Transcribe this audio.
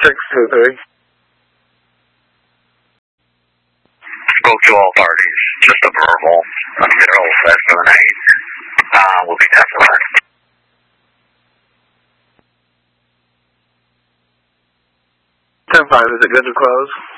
623. Spoke to all parties. Just a verbal. Mineral less than 8. We'll be testifying. 10-5, is it good to close?